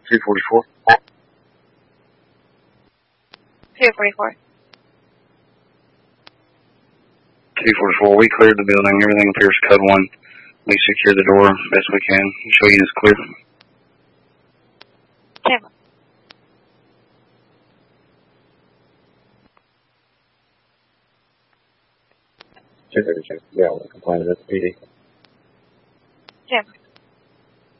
244. 244. 244, we cleared the building. Everything appears code 1. We secure the door best we can. Show you it's clear. 10. Yeah, we'll complain to the PD.